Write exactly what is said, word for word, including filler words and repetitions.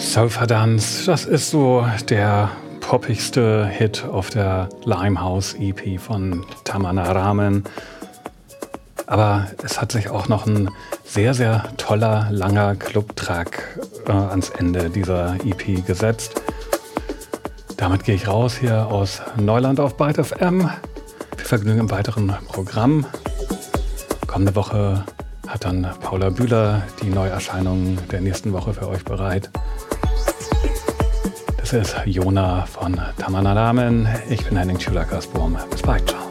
Sofa Dance, das ist so der poppigste Hit auf der Limehouse-E P von Tamana Ramen. Aber es hat sich auch noch ein sehr, sehr toller, langer Club-Track äh, ans Ende dieser E P gesetzt. Damit gehe ich raus hier aus Neuland auf Byte F M. Viel Vergnügen im weiteren Programm. Kommende Woche hat dann Paula Bühler die Neuerscheinungen der nächsten Woche für euch bereit. Das ist Jona von Tamana Ramen. Ich bin Henning Schüler-Kasburm. Bis bald. Ciao.